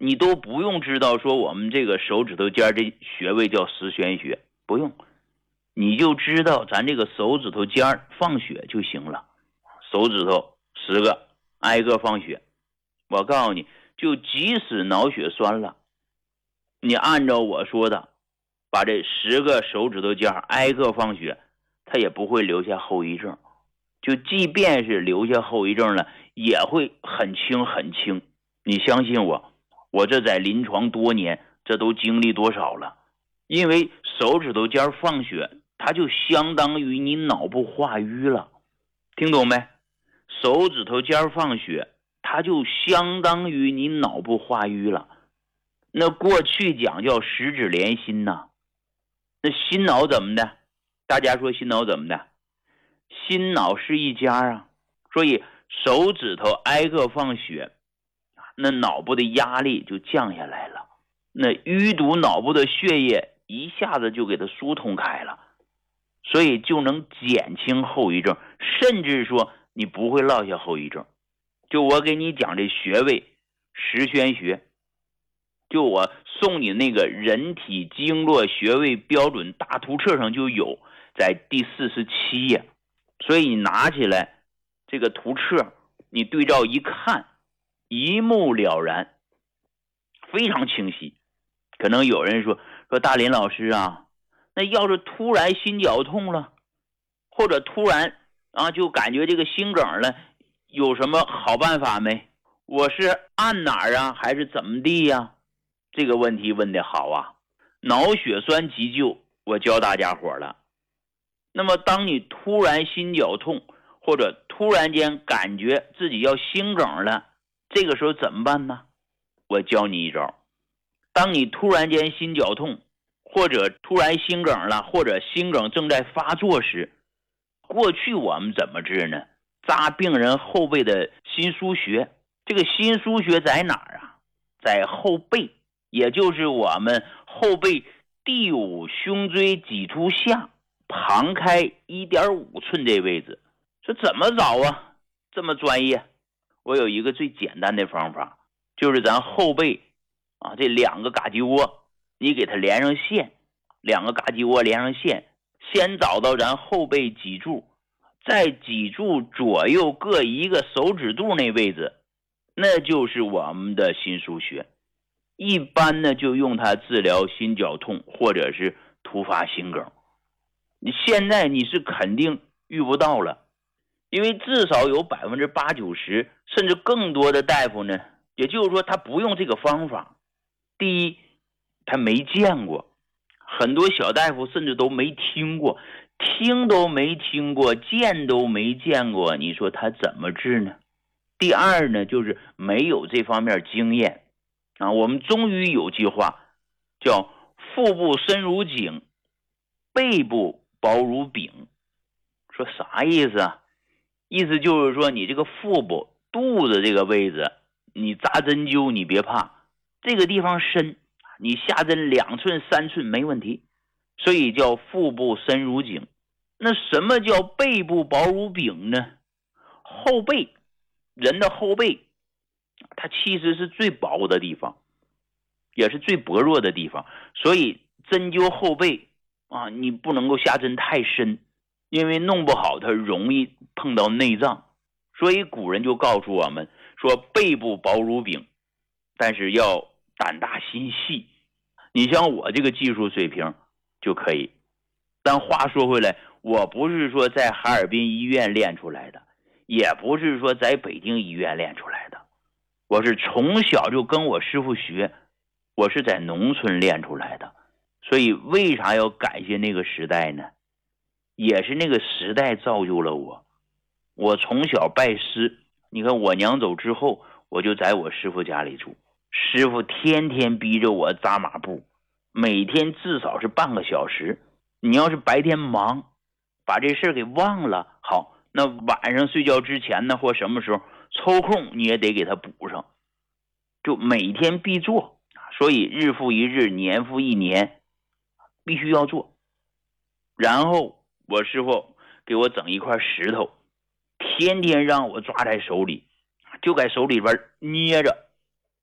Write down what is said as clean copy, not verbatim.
你都不用知道说我们这个手指头尖这穴位叫十宣穴，不用，你就知道咱这个手指头尖放血就行了。手指头10个，挨个放血。我告诉你，就即使脑血栓了，你按照我说的，把这10个手指头尖挨个放血，它也不会留下后遗症。就即便是留下后遗症了，也会很轻很轻。你相信我，我这在临床多年，这都经历多少了。因为手指头尖放血，它就相当于你脑部化瘀了，听懂没？手指头尖放血，它就相当于你脑部化瘀了。那过去讲叫十指连心呐，那心脑怎么的？大家说心脑怎么的？心脑是一家啊，所以手指头挨个放血，那脑部的压力就降下来了，那淤堵脑部的血液一下子就给它疏通开了，所以就能减轻后遗症，甚至说你不会落下后遗症。就我给你讲这穴位十宣穴，就我送你那个人体经络穴位标准大图册上就有，在第47页。所以你拿起来这个图册，你对照一看，一目了然，非常清晰。可能有人说大林老师啊，那要是突然心绞痛了，或者突然就感觉这个心梗了，有什么好办法没？我是按哪儿啊，还是怎么地呀？这个问题问得好啊。脑血栓急救我教大家伙了。那么当你突然心绞痛，或者突然间感觉自己要心梗了，这个时候怎么办呢？我教你一招。当你突然间心绞痛，或者突然心梗了，或者心梗正在发作时，过去我们怎么治呢？扎病人后背的心腧穴。这个心腧穴在哪儿啊？在后背，也就是我们后背第5胸椎棘突下旁开 1.5 寸这位置。说怎么找啊？这么专业。我有一个最简单的方法，就是咱后背这2个嘎叽窝，你给它连上线，2个嘎叽窝连上线，先找到咱后背脊柱，在脊柱左右各一个手指肚那位置，那就是我们的心腧穴。一般呢就用它治疗心绞痛或者是突发心梗。你现在你是肯定遇不到了，因为至少有80-90%甚至更多的大夫呢，也就是说他不用这个方法。第一，他没见过，很多小大夫甚至都没听过，听都没听过，见都没见过，你说他怎么治呢？第二呢，就是没有这方面经验我们中医有句话叫腹部深如井，背部薄如饼。说啥意思啊？意思就是说你这个腹部肚子这个位置，你扎针灸你别怕，这个地方深，你下针2寸3寸没问题，所以叫腹部深如井。那什么叫背部薄如饼呢？后背，人的后背它其实是最薄的地方，也是最薄弱的地方，所以针灸后背你不能够下针太深，因为弄不好它容易碰到内脏。所以古人就告诉我们说背部薄如饼，但是要胆大心细。你像我这个技术水平就可以。但话说回来，我不是说在哈尔滨医院练出来的，也不是说在北京医院练出来的，我是从小就跟我师傅学，我是在农村练出来的。所以为啥要感谢那个时代呢？也是那个时代造就了我。我从小拜师，你看我娘走之后，我就在我师傅家里住，师傅天天逼着我扎马步，每天至少是半个小时。你要是白天忙，把这事给忘了，好，那晚上睡觉之前呢，或什么时候抽空你也得给他补上，就每天必做。所以日复一日，年复一年，必须要做。然后我师傅给我整一块石头，天天让我抓在手里，就在手里边捏着，